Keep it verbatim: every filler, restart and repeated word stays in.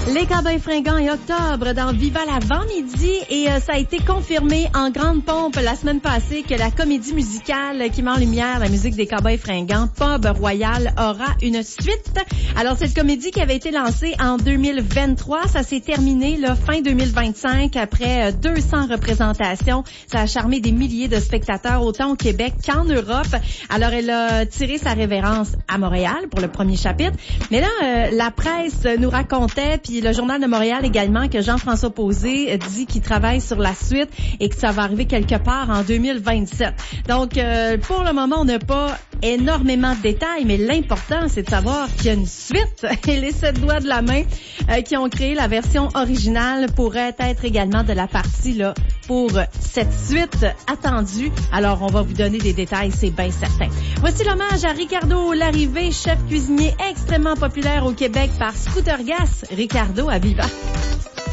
Les Cowboys fringants et Octobre dans Viva l'avant-midi et euh, ça a été confirmé en grande pompe la semaine passée que la comédie musicale qui met en lumière la musique des Cowboys fringants, Pub Royal, aura une suite. Alors cette comédie qui avait été lancée en deux mille vingt-trois, ça s'est terminé là, fin deux mille vingt-cinq après euh, deux cents représentations. Ça a charmé des milliers de spectateurs autant au Québec qu'en Europe. Alors elle a tiré sa révérence à Montréal pour le premier chapitre. Mais là, euh, la presse nous racontait, puis le Journal de Montréal également, que Jean-François Posé dit qu'il travaille sur la suite et que ça va arriver quelque part en deux mille vingt-sept. Donc, euh, pour le moment, on n'a pas énormément de détails, mais l'important, c'est de savoir qu'il y a une suite. Et les sept doigts de la main euh, qui ont créé la version originale pourraient être également de la partie là pour cette suite attendue. Alors, on va vous donner des détails, c'est bien certain. Voici l'hommage à Ricardo Larrivée, chef cuisinier extrêmement populaire au Québec par Scooter Gas. Ricardo à Viva.